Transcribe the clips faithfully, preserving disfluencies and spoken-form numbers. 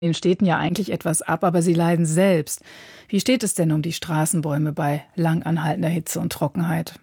den Städten ja eigentlich etwas ab, aber sie leiden selbst. Wie steht es denn um die Straßenbäume bei lang anhaltender Hitze und Trockenheit?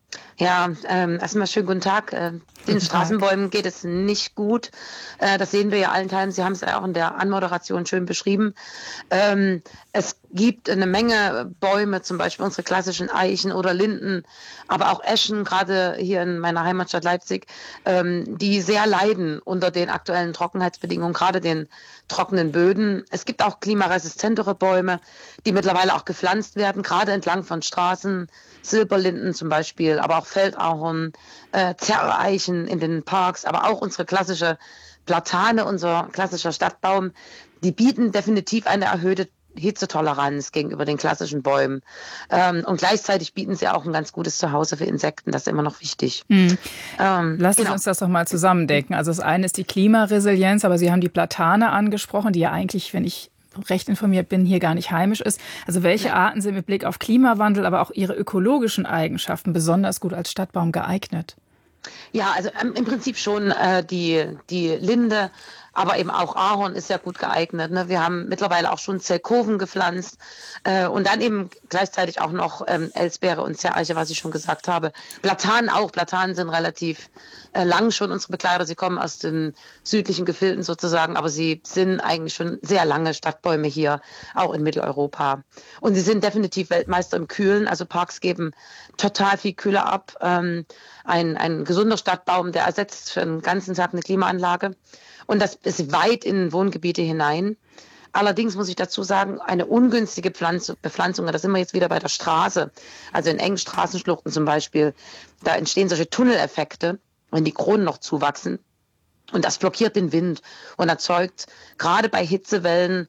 Ja, ähm, erstmal schönen guten Tag. Äh, den Guten Tag. Straßenbäumen geht es nicht gut. Äh, das sehen wir ja allenthalben. Sie haben es ja auch in der Anmoderation schön beschrieben. Ähm, es gibt eine Menge Bäume, zum Beispiel unsere klassischen Eichen oder Linden, aber auch Eschen, gerade hier in meiner Heimatstadt Leipzig, ähm, die sehr leiden unter den aktuellen Trockenheitsbedingungen, gerade den trockenen Böden. Es gibt auch klimaresistentere Bäume, die mittlerweile auch gepflanzt werden, gerade entlang von Straßen, Silberlinden zum Beispiel, aber auch Feldahorn, äh, Zerreichen in den Parks, aber auch unsere klassische Platane, unser klassischer Stadtbaum, die bieten definitiv eine erhöhte Hitzetoleranz gegenüber den klassischen Bäumen. Ähm, und gleichzeitig bieten sie auch ein ganz gutes Zuhause für Insekten. Das ist immer noch wichtig. Hm. Ähm, Lassen Sie genau. uns das doch mal zusammendenken. Also das eine ist die Klimaresilienz, aber Sie haben die Platane angesprochen, die ja eigentlich, wenn ich recht informiert bin, hier gar nicht heimisch ist. Also welche Ja. Arten sind mit Blick auf Klimawandel, aber auch ihre ökologischen Eigenschaften besonders gut als Stadtbaum geeignet? Ja, also ähm, im Prinzip schon äh, die, die Linde, aber eben auch Ahorn ist ja gut geeignet. Ne? Wir haben mittlerweile auch schon Zelkoven gepflanzt äh, und dann eben gleichzeitig auch noch ähm, Elsbeere und Zerreiche, was ich schon gesagt habe. Platanen auch. Platanen sind relativ äh, lang schon unsere Begleiter. Sie kommen aus den südlichen Gefilden sozusagen, aber sie sind eigentlich schon sehr lange Stadtbäume hier, auch in Mitteleuropa. Und sie sind definitiv Weltmeister im Kühlen. Also Parks geben total viel Kühle ab. Ähm, ein, ein gesunder Stadtbaum, der ersetzt für den ganzen Tag eine Klimaanlage. Und das ist weit in Wohngebiete hinein. Allerdings muss ich dazu sagen, eine ungünstige Pflanz- Bepflanzung, da sind wir jetzt wieder bei der Straße, also in engen Straßenschluchten zum Beispiel, da entstehen solche Tunneleffekte, wenn die Kronen noch zuwachsen. Und das blockiert den Wind und erzeugt gerade bei Hitzewellen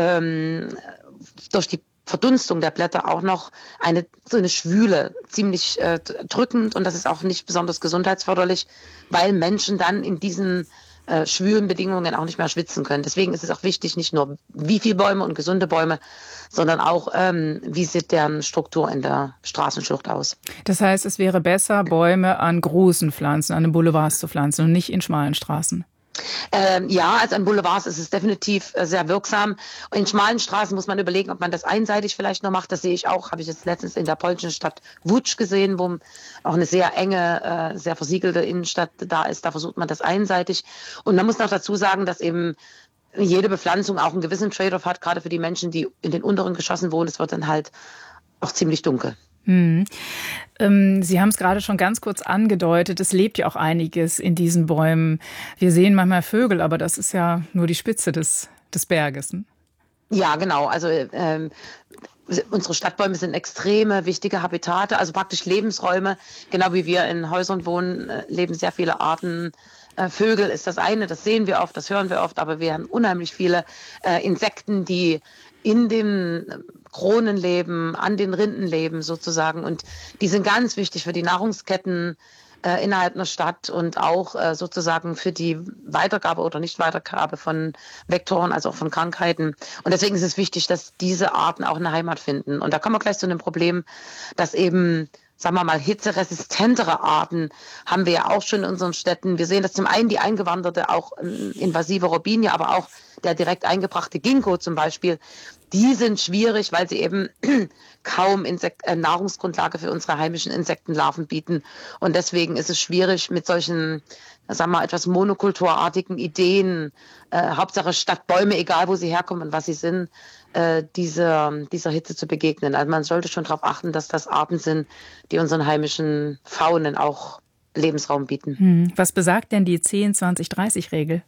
ähm, durch die Verdunstung der Blätter auch noch eine so eine Schwüle, ziemlich äh, drückend, und das ist auch nicht besonders gesundheitsförderlich, weil Menschen dann in diesen äh, schwülen Bedingungen auch nicht mehr schwitzen können. Deswegen ist es auch wichtig, nicht nur wie viele Bäume und gesunde Bäume, sondern auch ähm, wie sieht deren Struktur in der Straßenschlucht aus. Das heißt, es wäre besser, Bäume an großen Pflanzen, an den Boulevards zu pflanzen und nicht in schmalen Straßen. Ähm, ja, also an Boulevards ist es definitiv äh, sehr wirksam. Und in schmalen Straßen muss man überlegen, ob man das einseitig vielleicht noch macht. Das sehe ich auch, habe ich jetzt letztens in der polnischen Stadt Łódź gesehen, wo auch eine sehr enge, äh, sehr versiegelte Innenstadt da ist. Da versucht man das einseitig. Und man muss noch dazu sagen, dass eben jede Bepflanzung auch einen gewissen Trade-off hat, gerade für die Menschen, die in den unteren Geschossen wohnen. Es wird dann halt auch ziemlich dunkel. Hm. Ähm, Sie haben es gerade schon ganz kurz angedeutet, es lebt ja auch einiges in diesen Bäumen. Wir sehen manchmal Vögel, aber das ist ja nur die Spitze des, des Berges. Hm? Ja, genau. Also ähm, unsere Stadtbäume sind extreme wichtige Habitate, also praktisch Lebensräume. Genau wie wir in Häusern wohnen, äh, leben sehr viele Arten. Äh, Vögel ist das eine, das sehen wir oft, das hören wir oft, aber wir haben unheimlich viele äh, Insekten, die in den Kronen leben, an den Rinden leben sozusagen. Und die sind ganz wichtig für die Nahrungsketten äh, innerhalb einer Stadt und auch äh, sozusagen für die Weitergabe oder Nichtweitergabe von Vektoren, also auch von Krankheiten. Und deswegen ist es wichtig, dass diese Arten auch eine Heimat finden. Und da kommen wir gleich zu einem Problem, dass eben, sagen wir mal, hitzeresistentere Arten haben wir ja auch schon in unseren Städten. Wir sehen, dass zum einen die eingewanderte, auch ähm, invasive Robinie, aber auch der direkt eingebrachte Ginkgo zum Beispiel, die sind schwierig, weil sie eben kaum Insekt äh, Nahrungsgrundlage für unsere heimischen Insektenlarven bieten. Und deswegen ist es schwierig, mit solchen, sagen wir mal, etwas monokulturartigen Ideen, äh, Hauptsache Stadtbäume, egal wo sie herkommen und was sie sind, äh, dieser, dieser Hitze zu begegnen. Also man sollte schon darauf achten, dass das Arten sind, die unseren heimischen Faunen auch Lebensraum bieten. Hm. Was besagt denn die zehn zwanzig dreißig Regel?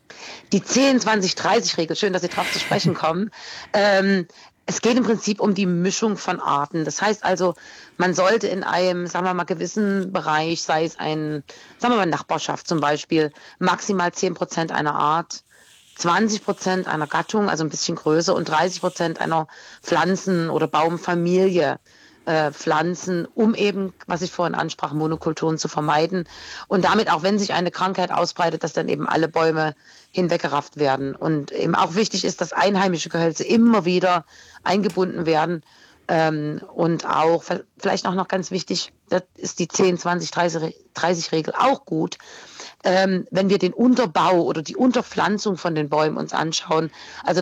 Die zehn zwanzig dreißig Regel, schön, dass Sie darauf zu sprechen kommen. Ähm, es geht im Prinzip um die Mischung von Arten. Das heißt also, man sollte in einem, sagen wir mal, gewissen Bereich, sei es ein, sagen wir mal, Nachbarschaft zum Beispiel, maximal zehn Prozent einer Art, zwanzig Prozent einer Gattung, also ein bisschen größer, und dreißig Prozent einer Pflanzen- oder Baumfamilie äh, pflanzen, um eben, was ich vorhin ansprach, Monokulturen zu vermeiden. Und damit, auch wenn sich eine Krankheit ausbreitet, dass dann eben alle Bäume hinweggerafft werden. Und eben auch wichtig ist, dass einheimische Gehölze immer wieder eingebunden werden, Ähm, und auch, vielleicht auch noch ganz wichtig, das ist die zehn, zwanzig, dreißig Regel auch gut. Ähm, wenn wir den Unterbau oder die Unterpflanzung von den Bäumen uns anschauen, also